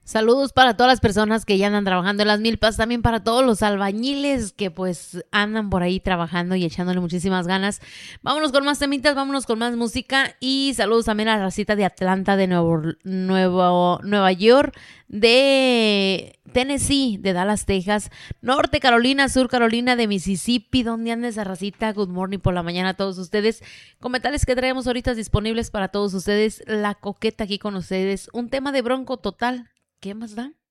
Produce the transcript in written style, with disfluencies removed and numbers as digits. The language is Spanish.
Saludos para todas las personas que ya andan trabajando en las milpas, también para todos los albañiles que pues andan por ahí trabajando y echándole muchísimas ganas. Vámonos con más temitas, vámonos con más música y saludos también a la racita de Atlanta, de Nueva York, de Tennessee, de Dallas, Texas, Norte Carolina, Sur Carolina, de Mississippi. ¿Dónde anda esa racita? Good morning por la mañana a todos ustedes. Comentarios que traemos ahorita disponibles para todos ustedes. La Coqueta aquí con ustedes. Un tema de Bronco Total. ¿Qué más da?